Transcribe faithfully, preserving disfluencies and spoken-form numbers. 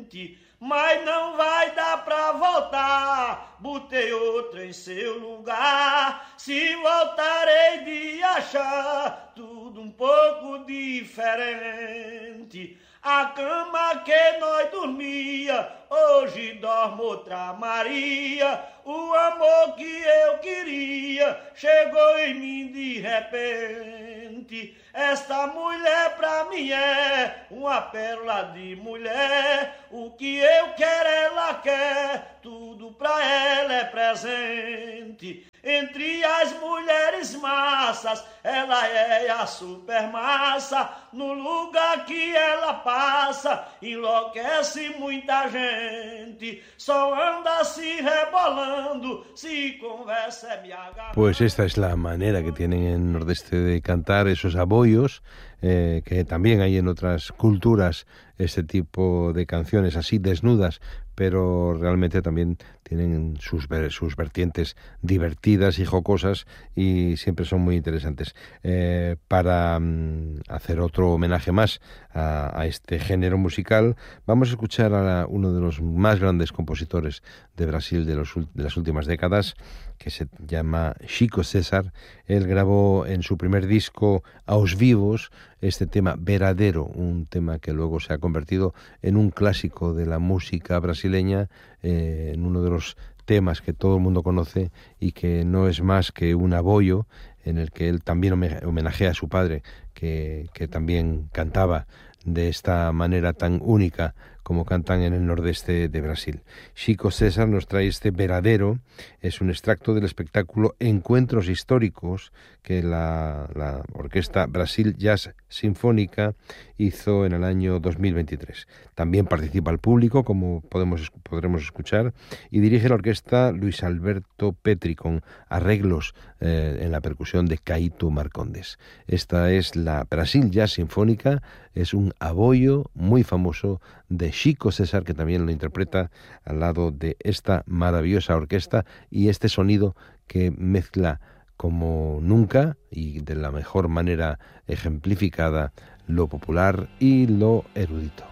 mas não vai dar pra voltar. Botei outra em seu lugar. Se voltarei de achar tudo um pouco diferente. A cama que nós dormia, hoje dorme outra Maria. O amor que eu queria chegou em mim de repente. Esta mulher pra mim é uma pérola de mulher. O que eu quero ela quer, tudo pra ela é presente. Entre as mulheres massas, ela é a supermassa. No lugar que ela passa, enlouquece muita gente. Só anda se rebolando, si conversa me agarra. Pues esta es la manera que tienen en el Nordeste de cantar esos abollos, eh, que también hay en otras culturas este tipo de canciones así desnudas, pero realmente también tienen sus, sus vertientes divertidas y jocosas y siempre son muy interesantes. Eh, para um, hacer otro homenaje más a, a este género musical, vamos a escuchar a uno de los más grandes compositores de Brasil de, los, de las últimas décadas, que se llama Chico César. Él grabó en su primer disco Aos Vivos este tema Veradero, un tema que luego se ha convertido en un clásico de la música brasileña, eh, en uno de los temas que todo el mundo conoce y que no es más que un abollo en el que él también homenajea a su padre, que, que también cantaba de esta manera tan única como cantan en el nordeste de Brasil. Chico César nos trae este Veradero, es un extracto del espectáculo Encuentros Históricos que la, la Orquesta Brasil Jazz Sinfónica hizo en el año dos mil veintitrés. También participa el público, como podemos, podremos escuchar, y dirige la orquesta Luis Alberto Petri, con arreglos eh, en la percusión de Caíto Marcondes. Esta es la Brasil Jazz Sinfónica, es un abollo muy famoso de Chico César, que también lo interpreta al lado de esta maravillosa orquesta y este sonido que mezcla como nunca y de la mejor manera ejemplificada lo popular y lo erudito.